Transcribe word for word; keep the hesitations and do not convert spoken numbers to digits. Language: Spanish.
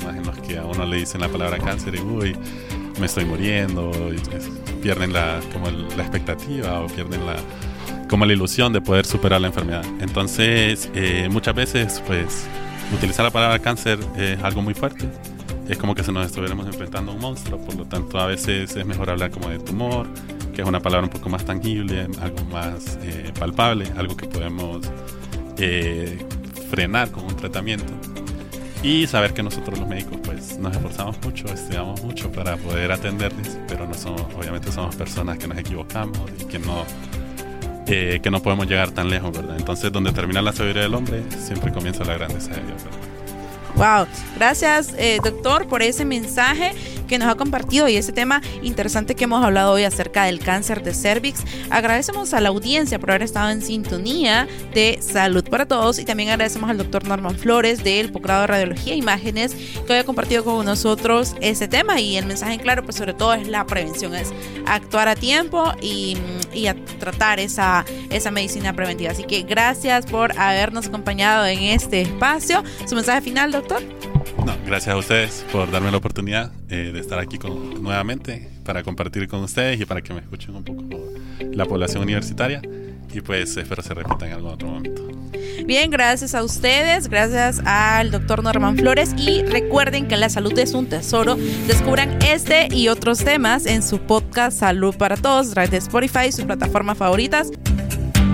programas en los que a uno le dicen la palabra cáncer y uy, me estoy muriendo, y pierden la, como el, la expectativa o pierden la, como la ilusión de poder superar la enfermedad. Entonces, eh, muchas veces, pues, utilizar la palabra cáncer es algo muy fuerte. Es como que si nos estuviéramos enfrentando a un monstruo, por lo tanto, a veces es mejor hablar como de tumor, que es una palabra un poco más tangible, algo más eh, palpable, algo que podemos eh, frenar con un tratamiento. Y saber que nosotros los médicos pues nos esforzamos mucho, estudiamos mucho para poder atenderles, pero no somos, obviamente somos personas que nos equivocamos y que no, eh, que no podemos llegar tan lejos, ¿verdad? Entonces, donde termina la sabiduría del hombre, siempre comienza la grandeza de Dios, ¿verdad? Wow, gracias eh, doctor por ese mensaje que nos ha compartido y ese tema interesante que hemos hablado hoy acerca del cáncer de cervix. Agradecemos a la audiencia por haber estado en sintonía de Salud para Todos y también agradecemos al doctor Norman Flores del posgrado de Radiología e Imágenes que haya compartido con nosotros ese tema, y el mensaje en claro pues sobre todo es la prevención, es actuar a tiempo y, y a tratar esa, esa medicina preventiva. Así que gracias por habernos acompañado en este espacio. Su mensaje final, doctor. No, gracias a ustedes por darme la oportunidad eh, de estar aquí con, nuevamente para compartir con ustedes y para que me escuchen un poco la población universitaria, y pues espero se repita en algún otro momento. Bien, gracias a ustedes, gracias al doctor Norman Flores, y recuerden que la salud es un tesoro. Descubran este y otros temas en su podcast Salud para Todos a través de Spotify, sus plataformas favoritas.